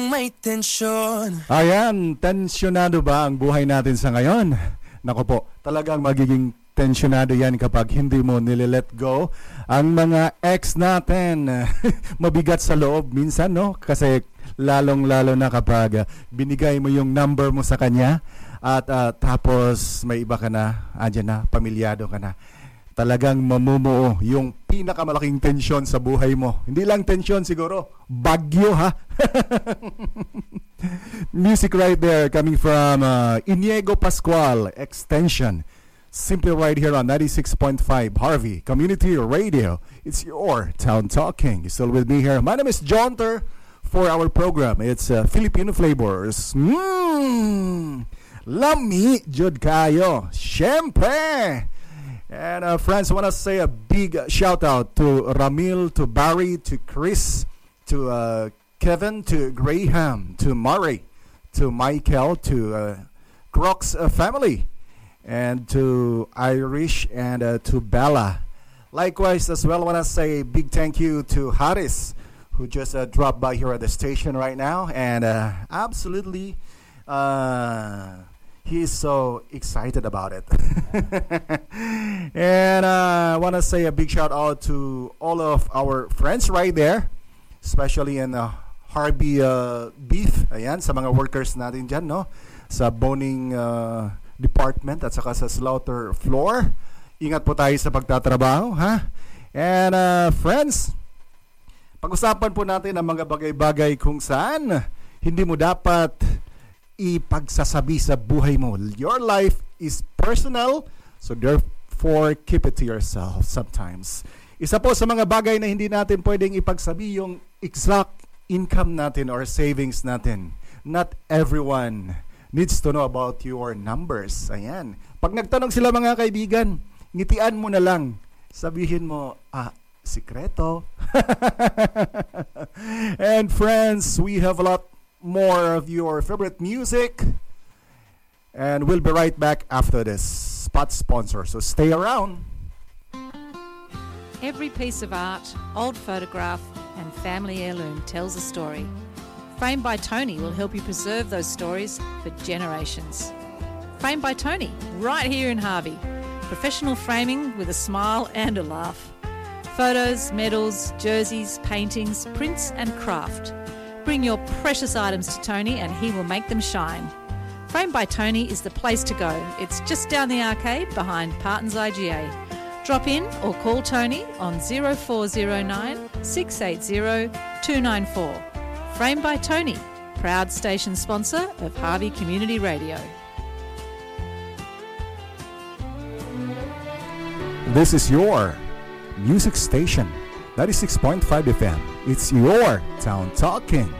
may tensyon. Ayan, tensyonado ba ang buhay natin sa ngayon? Nako po, talagang magiging tensyonado yan kapag hindi mo nililet go ang mga ex natin. Mabigat sa loob minsan, no? Kasi lalong-lalo na kapag binigay mo yung number mo sa kanya at tapos may iba ka na, andyan na, pamilyado ka na. Talagang mamumuo yung pinakamalaking tensyon sa buhay mo. Hindi lang tensyon siguro, bagyo ha. Music right there coming from Inigo Pascual, Extension. Simply right here on 96.5 Harvey Community Radio. It's your Town Talking. You're still with me here. My name is Jonter for our program. It's Filipino Flavors. Lami Jud kayo. Syempre. And friends, I want to say a big shout out to Ramil, to Barry, to Chris, to Kevin, to Graham, to Murray, to Michael, to Crocs family, and to Irish, and to Bella. Likewise, as well, I want to say a big thank you to Haris, who just dropped by here at the station right now, and absolutely... he's so excited about it. And I want to say a big shout out to all of our friends right there, especially in Harvey Beef. Ayan, sa mga workers natin dyan, no? Sa boning department at saka sa slaughter floor. Ingat po tayo sa pagtatrabaho, ha? And friends, pag-usapan po natin ang mga bagay-bagay kung saan hindi mo dapat ipagsasabi sa buhay mo. Your life is personal, so therefore keep it to yourself sometimes. Isa po sa mga bagay na hindi natin pwedeng ipagsabi yung exact income natin or savings natin. Not everyone needs to know about your numbers. Ayan. Pag nagtanong sila mga kaibigan, ngitian mo na lang. Sabihin mo, sikreto. And friends, we have a lot more of your favorite music, and we'll be right back after this spot sponsor, so stay around. Every piece of art, old photograph and family heirloom tells a story. Framed by Tony will help you preserve those stories for generations. Framed by Tony, right here in Harvey. Professional framing with a smile and a laugh. Photos, medals, jerseys, paintings, prints and craft. Bring your precious items to Tony and he will make them shine. Framed by Tony is the place to go. It's just down the arcade behind Parton's IGA. Drop in or call Tony on 0409 680 294. Framed by Tony, proud station sponsor of Harvey Community Radio. This is your music station, 96.5 FM. It's your Town Talking.